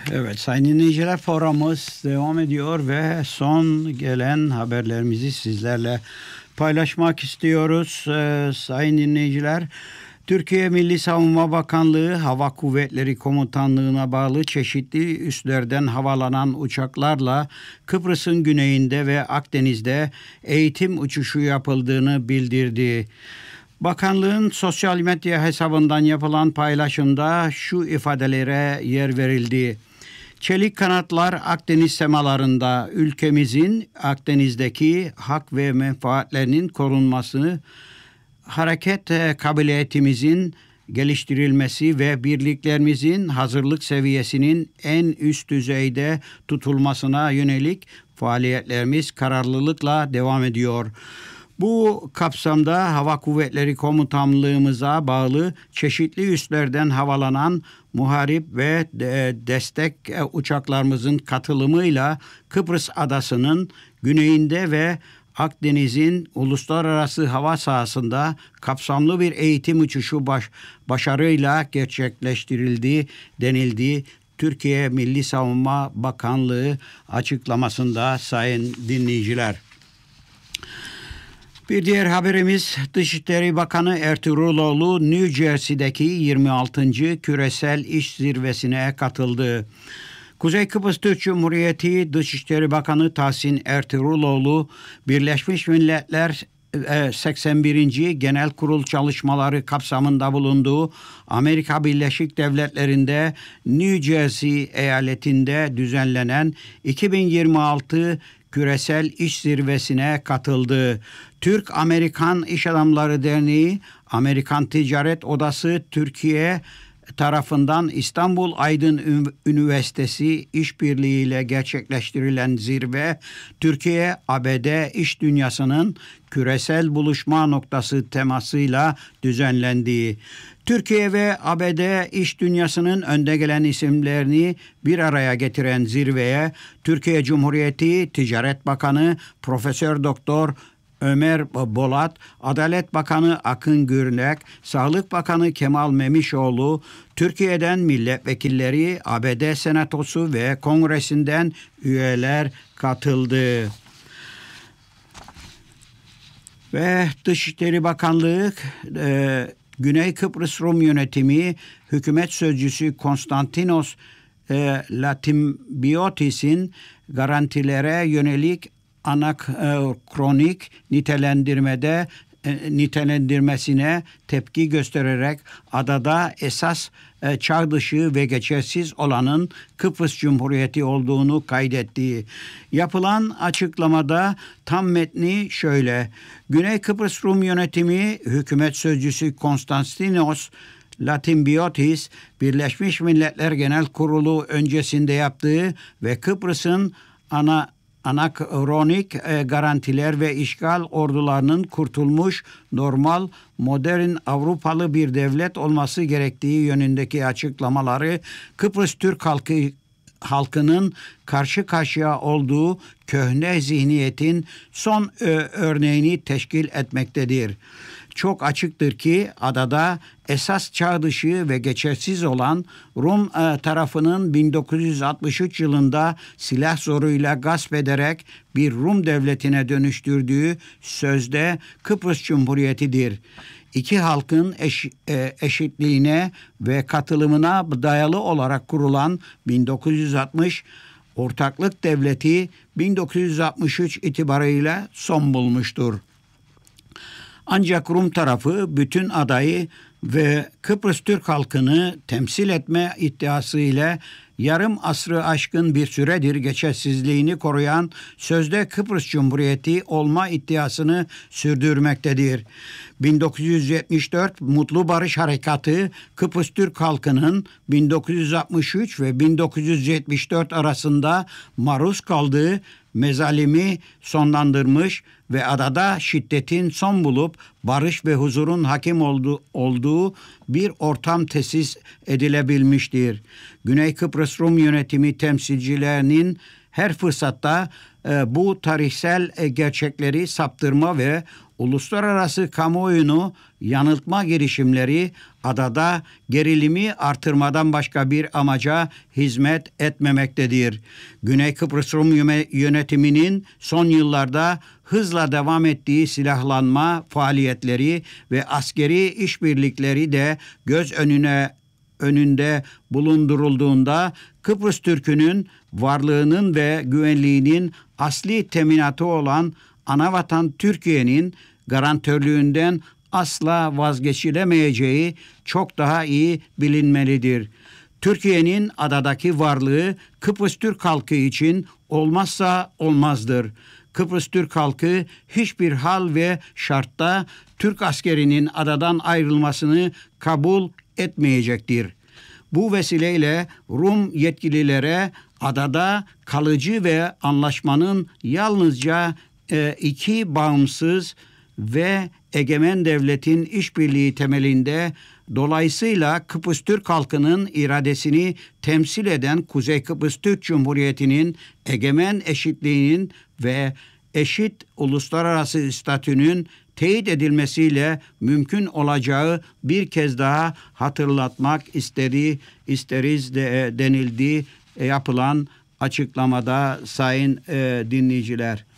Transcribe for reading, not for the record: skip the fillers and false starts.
Evet, sayın dinleyiciler, programımız devam ediyor ve son gelen haberlerimizi sizlerle paylaşmak istiyoruz. Sayın dinleyiciler, Türkiye Milli Savunma Bakanlığı Hava Kuvvetleri Komutanlığı'na bağlı çeşitli üslerden havalanan uçaklarla Kıbrıs'ın güneyinde ve Akdeniz'de eğitim uçuşu yapıldığını bildirdi. Bakanlığın sosyal medya hesabından yapılan paylaşımda şu ifadelere yer verildi. Çelik kanatlar Akdeniz semalarında ülkemizin Akdeniz'deki hak ve menfaatlerinin korunmasını, hareket kabiliyetimizin geliştirilmesi ve birliklerimizin hazırlık seviyesinin en üst düzeyde tutulmasına yönelik faaliyetlerimiz kararlılıkla devam ediyor. Bu kapsamda Hava Kuvvetleri Komutanlığımıza bağlı çeşitli üslerden havalanan muharip ve destek uçaklarımızın katılımıyla Kıbrıs Adası'nın güneyinde ve Akdeniz'in uluslararası hava sahasında kapsamlı bir eğitim uçuşu başarıyla gerçekleştirildi denildi. Türkiye Milli Savunma Bakanlığı açıklamasında sayın dinleyiciler. Bir diğer haberimiz, Dışişleri Bakanı Ertuğruloğlu New Jersey'deki 26. Küresel İş Zirvesi'ne katıldı. Kuzey Kıbrıs Türk Cumhuriyeti Dışişleri Bakanı Tahsin Ertuğruloğlu, Birleşmiş Milletler 81. Genel Kurul çalışmaları kapsamında bulunduğu Amerika Birleşik Devletleri'nde New Jersey eyaletinde düzenlenen 2026 Küresel İş Zirvesi'ne katıldı. Türk-Amerikan İş Adamları Derneği, Amerikan Ticaret Odası Türkiye tarafından İstanbul Aydın Üniversitesi işbirliğiyle gerçekleştirilen zirve, Türkiye-ABD iş dünyasının küresel buluşma noktası temasıyla düzenlendi. Türkiye ve ABD iş dünyasının önde gelen isimlerini bir araya getiren zirveye Türkiye Cumhuriyeti Ticaret Bakanı Profesör Doktor Ömer Bolat, Adalet Bakanı Akın Gürnek, Sağlık Bakanı Kemal Memişoğlu, Türkiye'den milletvekilleri, ABD Senatosu ve Kongresi'nden üyeler katıldı. Ve Dışişleri Bakanlığı Güney Kıbrıs Rum Yönetimi Hükümet Sözcüsü Konstantinos Latimbiotis'in garantilere yönelik anakronik nitelendirmesine tepki göstererek adada esas çağ dışı ve geçersiz olanın Kıbrıs Cumhuriyeti olduğunu kaydetti. Yapılan açıklamada tam metni şöyle: Güney Kıbrıs Rum Yönetimi Hükümet Sözcüsü Konstantinos Latimbiotis, Birleşmiş Milletler Genel Kurulu öncesinde yaptığı ve Kıbrıs'ın anakronik garantiler ve işgal ordularının kurtulmuş, normal, modern Avrupalı bir devlet olması gerektiği yönündeki açıklamaları Kıbrıs Türk halkının karşı karşıya olduğu köhne zihniyetin son örneğini teşkil etmektedir. Çok açıktır ki adada esas çağ dışı ve geçersiz olan Rum tarafının 1963 yılında silah zoruyla gasp ederek bir Rum devletine dönüştürdüğü sözde Kıbrıs Cumhuriyeti'dir. İki halkın eşitliğine ve katılımına dayalı olarak kurulan 1960 Ortaklık Devleti 1963 itibarıyla son bulmuştur. Ancak Rum tarafı bütün adayı ve Kıbrıs Türk halkını temsil etme iddiasıyla yarım asrı aşkın bir süredir geçersizliğini koruyan sözde Kıbrıs Cumhuriyeti olma iddiasını sürdürmektedir. 1974 Mutlu Barış Harekatı Kıbrıs Türk halkının 1963 ve 1974 arasında maruz kaldığı mezalimi sonlandırmış ve adada şiddetin son bulup barış ve huzurun hakim olduğu bir ortam tesis edilebilmiştir. Güney Kıbrıs Rum Yönetimi temsilcilerinin her fırsatta bu tarihsel gerçekleri saptırma ve Uluslararası kamuoyunu yanıltma girişimleri adada gerilimi artırmadan başka bir amaca hizmet etmemektedir. Güney Kıbrıs Rum yönetiminin son yıllarda hızla devam ettiği silahlanma faaliyetleri ve askeri işbirlikleri de göz önünde bulundurulduğunda Kıbrıs Türk'ünün varlığının ve güvenliğinin asli teminatı olan anavatan Türkiye'nin garantörlüğünden asla vazgeçilemeyeceği çok daha iyi bilinmelidir. Türkiye'nin adadaki varlığı Kıbrıs Türk halkı için olmazsa olmazdır. Kıbrıs Türk halkı hiçbir hal ve şartta Türk askerinin adadan ayrılmasını kabul etmeyecektir. Bu vesileyle Rum yetkililere adada kalıcı ve anlaşmanın yalnızca iki bağımsız ve egemen devletin işbirliği temelinde, dolayısıyla Kıbrıs Türk halkının iradesini temsil eden Kuzey Kıbrıs Türk Cumhuriyeti'nin egemen eşitliğinin ve eşit uluslararası statünün teyit edilmesiyle mümkün olacağı bir kez daha hatırlatmak isteriz denildi yapılan açıklamada sayın dinleyiciler.